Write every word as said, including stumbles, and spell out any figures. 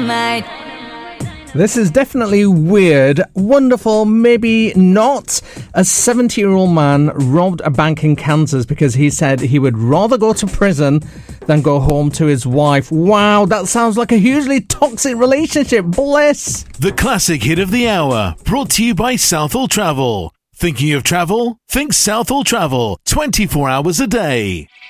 dynamite. This is definitely weird, wonderful, maybe not. A seventy-year-old man robbed a bank in Kansas because he said he would rather go to prison than go home to his wife. Wow, that sounds like a hugely toxic relationship. Bless. The classic hit of the hour, brought to you by Southall Travel. Thinking of travel? Think Southall Travel, twenty-four hours a day.